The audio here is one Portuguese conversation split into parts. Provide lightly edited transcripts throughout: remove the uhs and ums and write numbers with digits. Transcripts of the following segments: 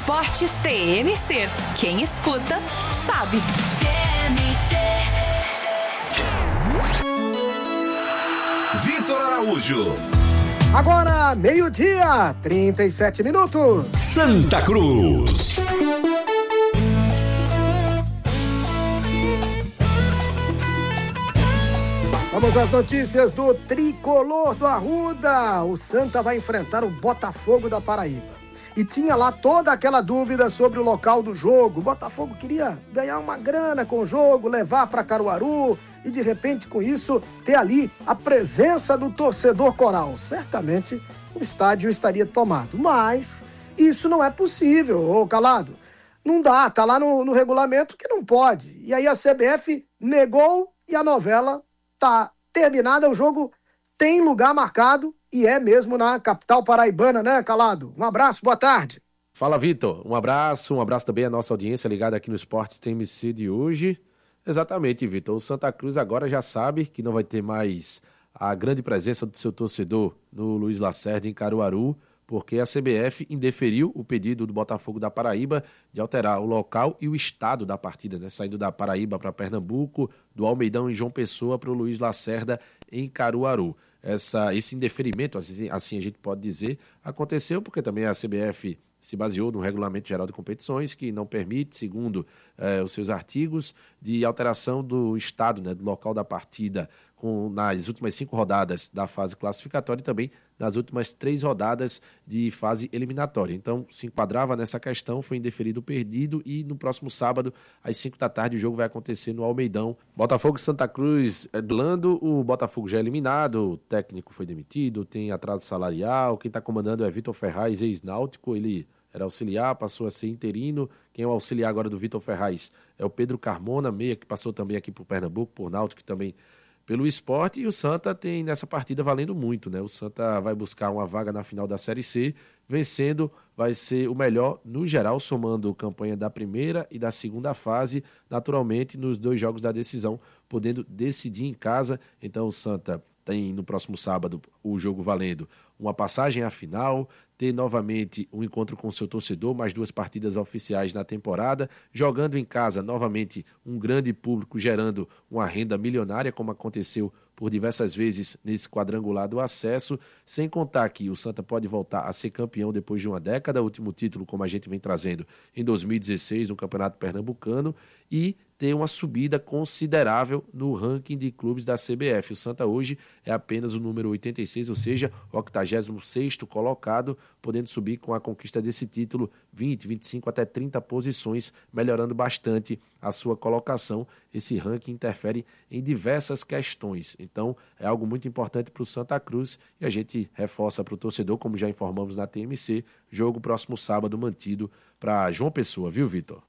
Esportes TMC. Quem escuta, sabe. Vitor Araújo. Agora, 12h, 37 minutos. Santa Cruz. Vamos às notícias do Tricolor do Arruda. O Santa vai enfrentar o Botafogo da Paraíba. E tinha lá toda aquela dúvida sobre o local do jogo. O Botafogo queria ganhar uma grana com o jogo, levar para Caruaru e, de repente, com isso, ter ali a presença do torcedor coral. Certamente, o estádio estaria tomado. Mas isso não é possível, ô Calado. Não dá, tá lá no regulamento que não pode. E aí a CBF negou e a novela tá terminada. O jogo tem lugar marcado e é mesmo na capital paraibana, né, Calado? Um abraço, boa tarde. Fala, Vitor. Um abraço também à nossa audiência ligada aqui no Esportes TMC de hoje. Exatamente, Vitor. O Santa Cruz agora já sabe que não vai ter mais a grande presença do seu torcedor no Luiz Lacerda, em Caruaru, porque a CBF indeferiu o pedido do Botafogo da Paraíba de alterar o local e o estado da partida, né? Saindo da Paraíba para Pernambuco, do Almeidão em João Pessoa para o Luiz Lacerda em Caruaru. Esse indeferimento, assim a gente pode dizer, aconteceu porque também a CBF se baseou no Regulamento Geral de Competições, que não permite, segundo os seus artigos, de alteração do estado, né, do local da partida nas últimas 5 rodadas da fase classificatória e também nas últimas 3 rodadas de fase eliminatória. Então, se enquadrava nessa questão, foi indeferido o pedido e no próximo sábado, às 5 da tarde, o jogo vai acontecer no Almeidão. Botafogo e Santa Cruz duelando, o Botafogo já é eliminado, o técnico foi demitido, tem atraso salarial, quem está comandando é Vitor Ferraz, ex-náutico, ele era auxiliar, passou a ser interino. Quem é o auxiliar agora do Vitor Ferraz é o Pedro Carmona, meia, que passou também aqui por Pernambuco, por Náutico, também pelo Sport, e o Santa tem nessa partida valendo muito, né? O Santa vai buscar uma vaga na final da Série C, vencendo vai ser o melhor no geral, somando campanha da primeira e da segunda fase, naturalmente nos 2 jogos da decisão, podendo decidir em casa. Então o Santa tem no próximo sábado o jogo valendo uma passagem à final, ter novamente um encontro com o seu torcedor, mais 2 partidas oficiais na temporada, jogando em casa novamente um grande público, gerando uma renda milionária, como aconteceu por diversas vezes nesse quadrangular do acesso, sem contar que o Santa pode voltar a ser campeão depois de uma década, o último título, como a gente vem trazendo, em 2016, no Campeonato Pernambucano, e ter uma subida considerável no ranking de clubes da CBF. O Santa hoje é apenas o número 86, ou seja, o 86º colocado, podendo subir com a conquista desse título 20, 25 até 30 posições, melhorando bastante a sua colocação. Esse ranking interfere em diversas questões, então é algo muito importante para o Santa Cruz e a gente reforça para o torcedor, como já informamos na TMC, jogo próximo sábado mantido para João Pessoa, viu, Vitor?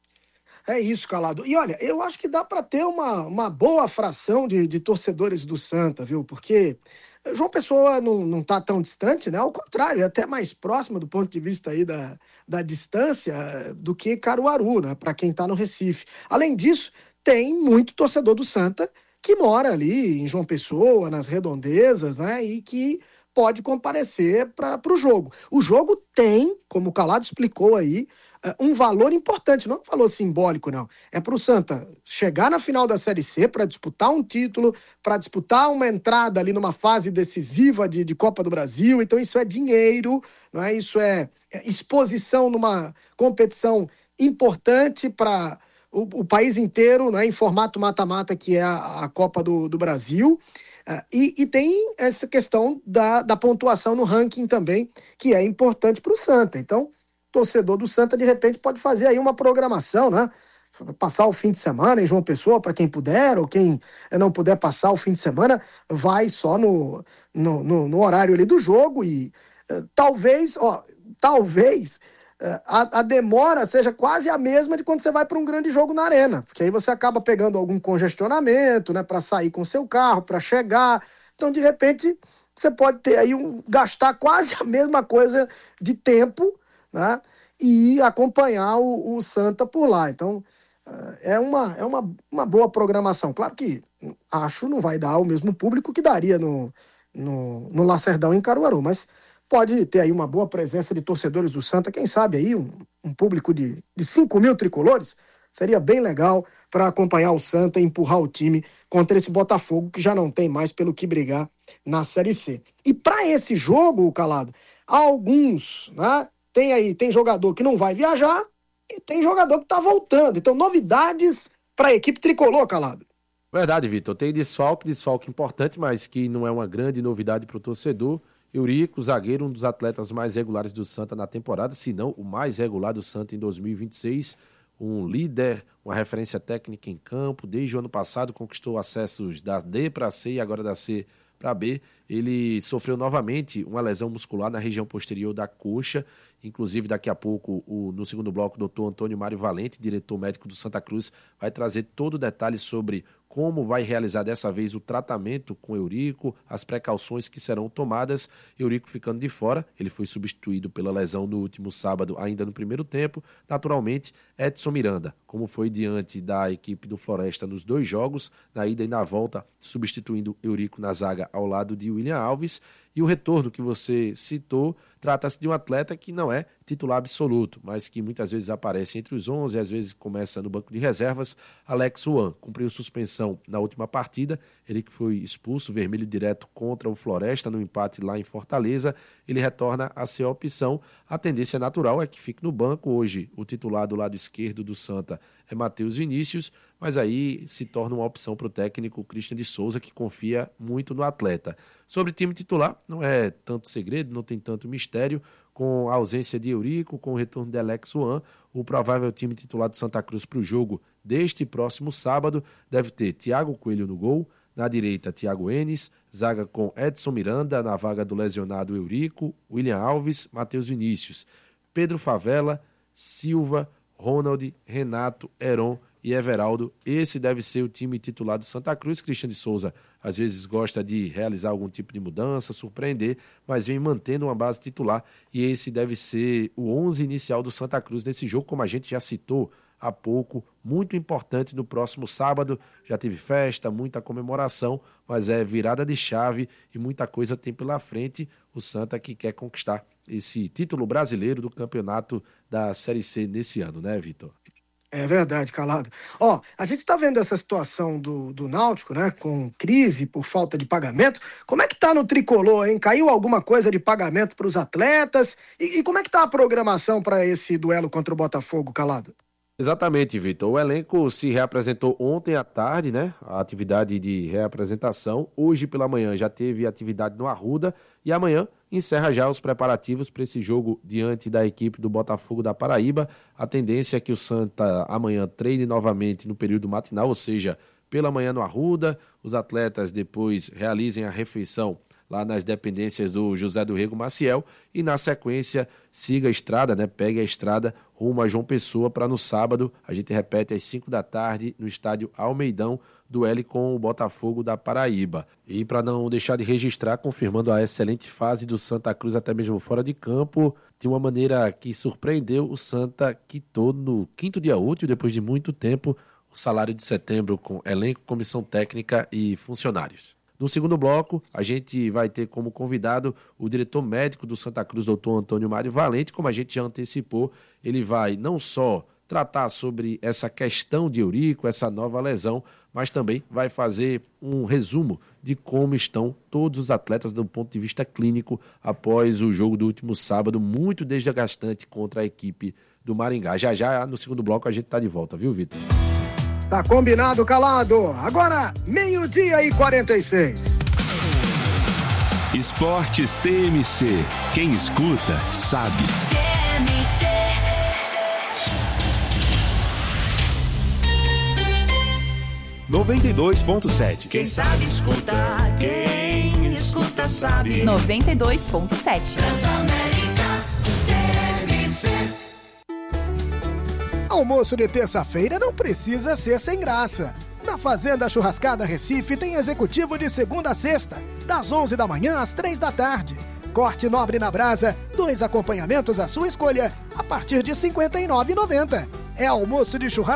É isso, Calado. E olha, eu acho que dá para ter uma boa fração de torcedores do Santa, viu? Porque João Pessoa não está tão distante, né? Ao contrário, é até mais próximo do ponto de vista aí da distância do que Caruaru, né? Para quem está no Recife. Além disso, tem muito torcedor do Santa que mora ali em João Pessoa, nas redondezas, né? E que pode comparecer para o jogo. O jogo tem, como o Calado explicou aí, um valor importante, não é um valor simbólico, não. É para o Santa chegar na final da Série C para disputar um título, para disputar uma entrada ali numa fase decisiva de Copa do Brasil. Então isso é dinheiro, não é? Isso é exposição numa competição importante para o país inteiro, não é? Em formato mata-mata, que é a Copa do Brasil. E tem essa questão da pontuação no ranking também, que é importante para o Santa. Então, torcedor do Santa, de repente, pode fazer aí uma programação, né? Passar o fim de semana em João Pessoa, para quem puder, ou quem não puder passar o fim de semana, vai só no horário ali do jogo e talvez a demora seja quase a mesma de quando você vai para um grande jogo na arena, porque aí você acaba pegando algum congestionamento, né, para sair com o seu carro, para chegar. Então, de repente, você pode ter aí gastar quase a mesma coisa de tempo, né, e acompanhar o Santa por lá. Então, é uma boa programação. Claro que acho não vai dar o mesmo público que daria no Lacerdão em Caruaru, mas pode ter aí uma boa presença de torcedores do Santa, quem sabe aí um público de 5 mil tricolores, seria bem legal para acompanhar o Santa e empurrar o time contra esse Botafogo que já não tem mais pelo que brigar na Série C. E para esse jogo, Calado, alguns, né? Tem jogador que não vai viajar e tem jogador que está voltando. Então, novidades para a equipe tricolor, Calado. Verdade, Vitor. Tem desfalque importante, mas que não é uma grande novidade para o torcedor. Eurico, zagueiro, um dos atletas mais regulares do Santa na temporada, se não o mais regular do Santa em 2026. Um líder, uma referência técnica em campo. Desde o ano passado conquistou acessos da D para C e agora da C para B. Ele sofreu novamente uma lesão muscular na região posterior da coxa. Inclusive, daqui a pouco, no segundo bloco, o doutor Antônio Mário Valente, diretor médico do Santa Cruz, vai trazer todo o detalhe sobre como vai realizar dessa vez o tratamento com Eurico, as precauções que serão tomadas. Eurico ficando de fora, ele foi substituído pela lesão no último sábado, ainda no primeiro tempo. Naturalmente, Edson Miranda, como foi diante da equipe do Floresta nos 2 jogos, na ida e na volta, substituindo Eurico na zaga ao lado de William Alves. E o retorno que você citou, trata-se de um atleta que não é titular absoluto, mas que muitas vezes aparece entre os 11 e às vezes começa no banco de reservas. Alex Juan cumpriu suspensão na última partida, ele que foi expulso, vermelho direto contra o Floresta no empate lá em Fortaleza. Ele retorna a ser a opção. A tendência natural é que fique no banco. Hoje o titular do lado esquerdo do Santa é Matheus Vinícius, mas aí se torna uma opção para o técnico Christian de Souza, que confia muito no atleta. Sobre o time titular, não é tanto segredo, não tem tanto mistério. Com a ausência de Eurico, com o retorno de Alex Juan, o provável time titular do Santa Cruz para o jogo deste próximo sábado deve ter Thiago Coelho no gol, na direita Thiago Enes, zaga com Edson Miranda, na vaga do lesionado Eurico, William Alves, Matheus Vinícius, Pedro Favela, Silva, Ronald, Renato, Heron e Everaldo. Esse deve ser o time titular do Santa Cruz. Christian de Souza às vezes gosta de realizar algum tipo de mudança, surpreender, mas vem mantendo uma base titular e esse deve ser o 11 inicial do Santa Cruz nesse jogo, como a gente já citou há pouco, muito importante no próximo sábado. Já teve festa, muita comemoração, mas é virada de chave e muita coisa tem pela frente. O Santa que quer conquistar esse título brasileiro do campeonato da Série C nesse ano, né, Vitor? É verdade, Calado. Ó, a gente tá vendo essa situação do Náutico, né, com crise por falta de pagamento. Como é que tá no tricolor, hein? Caiu alguma coisa de pagamento para os atletas? E como é que tá a programação para esse duelo contra o Botafogo, Calado? Exatamente, Vitor. O elenco se reapresentou ontem à tarde, né? A atividade de reapresentação. Hoje pela manhã já teve atividade no Arruda e amanhã encerra já os preparativos para esse jogo diante da equipe do Botafogo da Paraíba. A tendência é que o Santa amanhã treine novamente no período matinal, ou seja, pela manhã no Arruda. Os atletas depois realizem a refeição lá nas dependências do José do Rego Maciel e na sequência siga a estrada, né? Pegue a estrada rumo a João Pessoa para no sábado, a gente repete às 5 da tarde no estádio Almeidão, duelo com o Botafogo da Paraíba. E para não deixar de registrar, confirmando a excelente fase do Santa Cruz até mesmo fora de campo, de uma maneira que surpreendeu, o Santa quitou no 5º dia útil, depois de muito tempo, o salário de setembro com elenco, comissão técnica e funcionários. No segundo bloco, a gente vai ter como convidado o diretor médico do Santa Cruz, doutor Antônio Mário Valente. Como a gente já antecipou, ele vai não só tratar sobre essa questão de Eurico, essa nova lesão, mas também vai fazer um resumo de como estão todos os atletas do ponto de vista clínico após o jogo do último sábado, muito desgastante contra a equipe do Maringá. Já no segundo bloco a gente está de volta, viu, Vitor? Tá combinado, Calado. Agora, 12h46. Esportes TMC. Quem escuta, sabe. TMC. (92.7) Quem sabe escuta, quem escuta sabe. 92.7. Transamérica, TMC. Almoço de terça-feira não precisa ser sem graça. Na Fazenda Churrascada Recife tem executivo de segunda a sexta, das 11 da manhã às 3 da tarde. Corte nobre na brasa, 2 acompanhamentos à sua escolha, a partir de R$ 59,90. É almoço de churrasco